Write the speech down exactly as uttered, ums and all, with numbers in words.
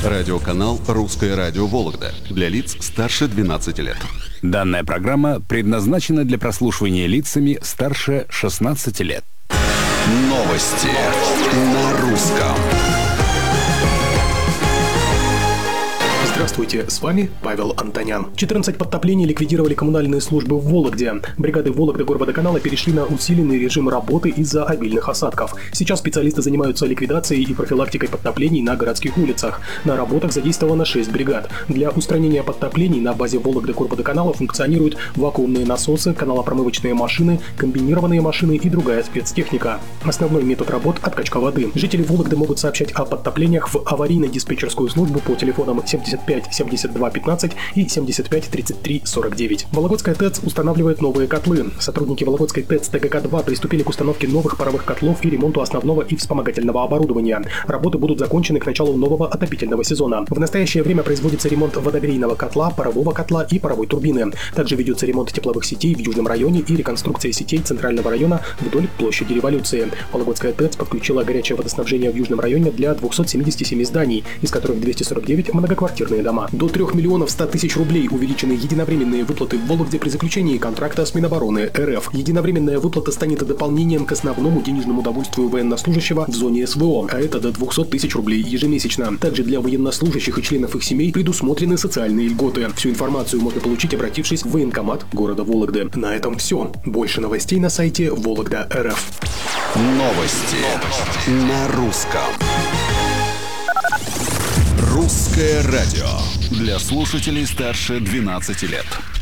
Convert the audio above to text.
Радиоканал «Русское радио Вологда» для лиц старше двенадцати лет. Данная программа предназначена для прослушивания лицами старше шестнадцати лет. Новости на русском. Здравствуйте, с вами Павел Антонян. четырнадцать подтоплений ликвидировали коммунальные службы в Вологде. Бригады Вологды горводоканала перешли на усиленный режим работы из-за обильных осадков. Сейчас специалисты занимаются ликвидацией и профилактикой подтоплений на городских улицах. На работах задействовано шесть бригад. Для устранения подтоплений на базе Вологды горводоканала функционируют вакуумные насосы, каналопромывочные машины, комбинированные машины и другая спецтехника. Основной метод работ – откачка воды. Жители Вологды могут сообщать о подтоплениях в аварийно-диспетчерскую службу по телефонам семьдесят пять семьдесят два пятнадцать и семьдесят пять тридцать три сорок девять. Вологодская ТЭЦ устанавливает новые котлы. Сотрудники Вологодской ТЭЦ ТГК-два приступили к установке новых паровых котлов и ремонту основного и вспомогательного оборудования. Работы будут закончены к началу нового отопительного сезона. В настоящее время производится ремонт водогрейного котла, парового котла и паровой турбины. Также ведется ремонт тепловых сетей в Южном районе и реконструкция сетей Центрального района вдоль площади Революции. Вологодская ТЭЦ подключила горячее водоснабжение в Южном районе для двухсот семидесяти семи зданий, из которых двести сорок девять многоквартирные дома. До трёх миллионов ста тысяч рублей увеличены единовременные выплаты в Вологде при заключении контракта с Минобороны РФ. Единовременная выплата станет дополнением к основному денежному удовольствию военнослужащего в зоне СВО, а это до двухсот тысяч рублей ежемесячно. Также для военнослужащих и членов их семей предусмотрены социальные льготы. Всю информацию можно получить, обратившись в военкомат города Вологды. На этом все. Больше новостей на сайте Вологда точка РФ. Новости на русском. Русское радио для слушателей старше двенадцати лет.